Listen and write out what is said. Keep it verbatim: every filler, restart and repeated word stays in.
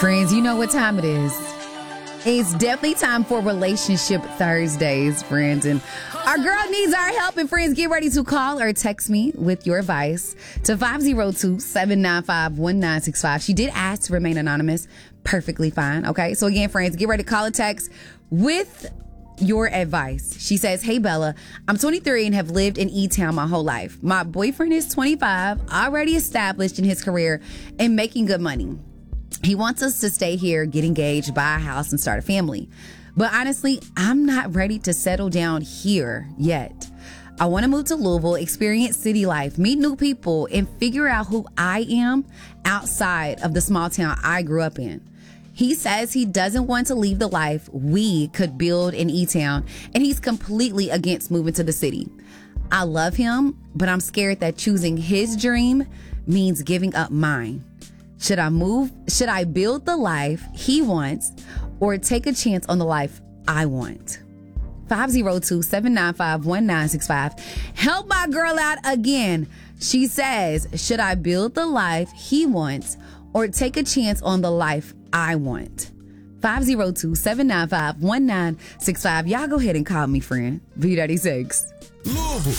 Friends, you know what time it is. It's definitely time for Relationship Thursdays, friends. And our girl needs our help. And friends, get ready to call or text me with your advice to five oh two, seven nine five, one nine six five. She did ask to remain anonymous. Perfectly fine. Okay. So again, friends, get ready to call or text with your advice. She says, hey, Bella, I'm twenty-three and have lived in E-Town my whole life. My boyfriend is twenty-five, already established in his career and making good money. He wants us to stay here, get engaged, buy a house, and start a family. But honestly, I'm not ready to settle down here yet. I want to move to Louisville, experience city life, meet new people, and figure out who I am outside of the small town I grew up in. He says he doesn't want to leave the life we could build in E-Town, and he's completely against moving to the city. I love him, but I'm scared that choosing his dream means giving up mine. Should I move? Should I build the life he wants or take a chance on the life I want? five oh two, seven nine five, one nine six five. Help my girl out again. She says, should I build the life he wants or take a chance on the life I want? five oh two, seven nine five, one nine six five. Y'all go ahead and call me, friend. V thirty-six. Louisville,